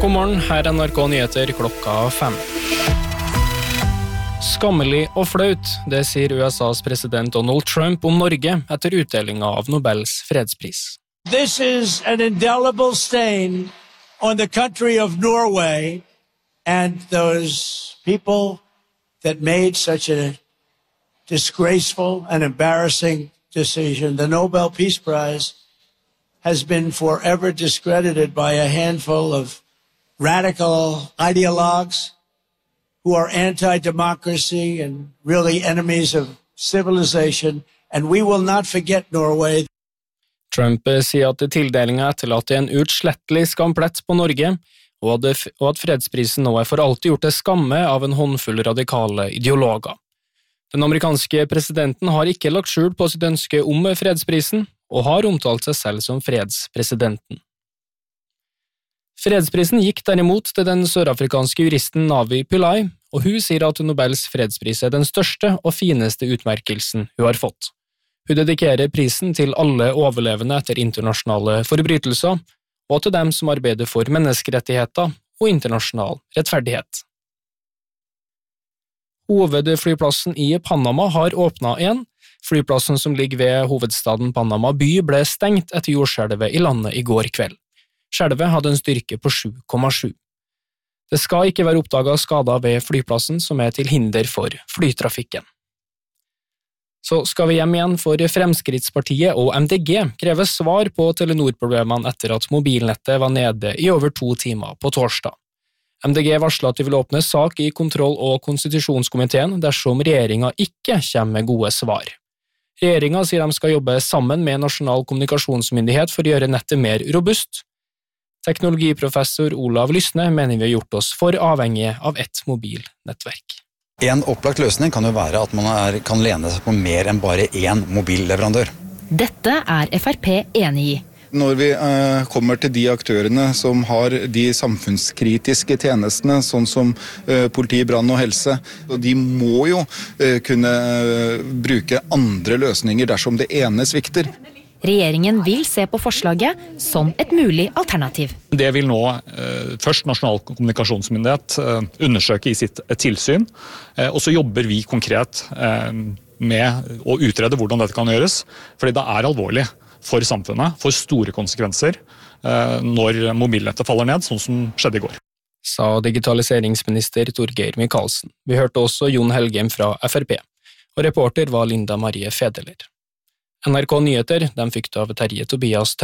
God morgen, her NRK Nyheter klokka 5. Skammelig og flaut, det sier USAs president Donald Trump om Norge etter utdelingen av Nobels fredspris. This is an indelible stain on the country of Norway and those people that made such a disgraceful and embarrassing decision. The Nobel Peace Prize has been forever discredited by a handful of radical ideologues who are anti-democracy and really enemies of civilization, and we will not forget Norway. Trump sier at tildelingen etterlater en utslettelig skamplett på Norge, og at fredsprisen nå for alltid gjort til skamme av en håndfull radikale ideologer. Den amerikanske presidenten har ikke lagt skjul på sitt ønske om fredsprisen, og har omtalt seg selv som fredspresidenten. Fredsprisen gikk derimot til den sørafrikanske juristen Navi Pillay, og hun sier at Nobels fredspris den største og fineste utmerkelsen hun har fått. Hun dedikerer prisen til alle overlevende etter internasjonale forbrytelser, og til dem som arbeider for menneskerettigheter og internasjonal rettferdighet. Hovedflyplassen i Panama har åpnet igjen. Flyplassen som ligger ved hovedstaden Panama by ble stengt etter jordskjelvet i landet i går kveld. Skjelvet hadde en styrke på 7,7. Det skal ikke være oppdaget skader ved flyplassen som til hinder for flytrafikken. Så skal vi hjem igjen, for Fremskrittspartiet og MDG krever svar på Telenor-problemene etter at mobilnettet var nede i over 2 timer på torsdag. MDG varsler at de vil åpne sak i kontroll- og konstitusjonskomiteen dersom regjeringen ikke kommer med gode svar. Regjeringen sier de skal jobbe sammen med Nasjonal kommunikasjonsmyndighet for å gjøre nettet mer robust. Teknologiprofessor Olav Lysne mener vi har gjort oss for avhengige av ett mobilnettverk. En opplagt løsning kan jo være at man kan lene seg på mer enn bare én mobilleverandør. Dette Frp enig i. Når vi kommer til de aktørene som har de samfunnskritiske tjenestene, sånn som politi, brann og helse, de må jo kunne bruke andre løsninger dersom det ene svikter. Regjeringen vil se på forslaget som et mulig alternativ. Det vil nå først Nasjonal kommunikasjonsmyndighet undersøke i sitt tilsyn, og så jobber vi konkret med å utrede hvordan dette kan gjøres, fordi det alvorlig for samfunnet, for store konsekvenser når mobilnettet faller ned, sånn som skjedde i går. Sa digitaliseringsminister Torgeir Micaelsen. Vi hørte også Jon Helgheim fra Frp, og reporter var Linda Marie Fedeler. NRK Nyheter, de fikk det av Terje Tobias